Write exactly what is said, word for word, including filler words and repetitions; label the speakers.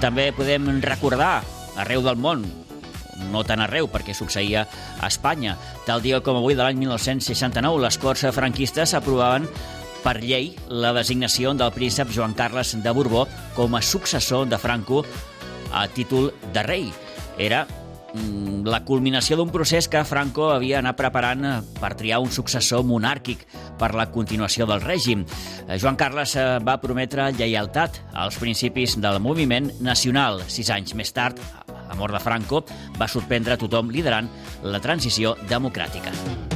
Speaker 1: També podem recordar arreu del món, no tan arreu perquè succeïa a Espanya. Tal dia com avui de l'any mil nou-cents seixanta-nou, les Corts franquistes aprovaven per llei la designació del príncep Joan Carles de Borbó com a successor de Franco a títol de rei. Era la culminació d'un procés que Franco havia anat preparant per triar un successor monàrquic per la continuació del règim. Joan Carles va prometre lleialtat als principis del moviment nacional. Sis anys més tard, la mort de Franco va sorprendre a tothom liderant la transició democràtica.